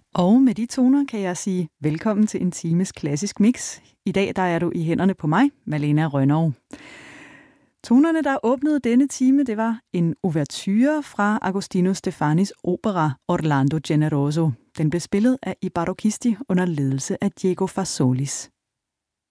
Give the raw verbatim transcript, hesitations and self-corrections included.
Og med de toner kan jeg sige velkommen til en times klassisk mix. I dag der er du i hænderne på mig, Malena Rønnow. Tonerne, der åbnede denne time, det var en ouverture fra Agostino Stefanis opera Orlando Generoso. Den blev spillet af I Barocchisti under ledelse af Diego Fasolis.